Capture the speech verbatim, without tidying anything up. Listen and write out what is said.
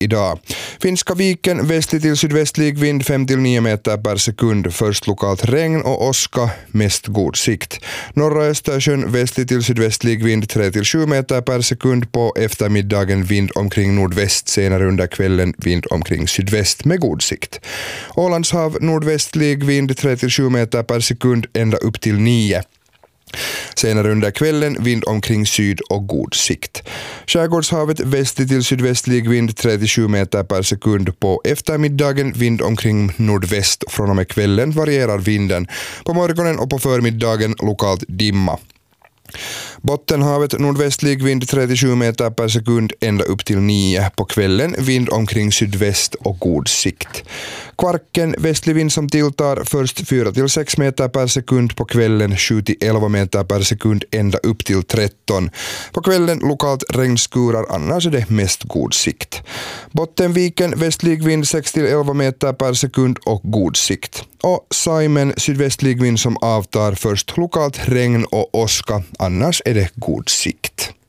idag. Finska viken västlig till sydvästlig vind fem till nio meter per sekund. Först lokalt regn och åska, mest god sikt. Norra Östersjön västlig till sydvästlig vind tre till sju meter per sekund. På eftermiddagen vind omkring nordväst, senare under kvällen vind omkring sydväst med god sikt. Ålandshav nordvästlig vind tre till sju meter per sekund ända upp till nio. Senare under kvällen vind omkring syd och god sikt. Skärgårdshavet västlig till sydvästlig vind tre till sju meter per sekund. På eftermiddagen vind omkring nordväst. Från och med kvällen varierar vinden. På morgonen och på förmiddagen lokalt dimma. Bottenhavet nordvästlig vind tre till sju meter per sekund ända upp till nio. På kvällen vind omkring sydväst och god sikt. Kvarken västlig vind som tilltar, först fyra till sex meter per sekund, på kvällen sju till elva meter per sekund ända upp till tretton. På kvällen lokalt regnskurar, annars är det mest god sikt. Bottenviken västlig vind sex till elva meter per sekund och god sikt. Och Saimen sydvästlig vind som avtar, först lokalt regn och åska, annars är det god sikt.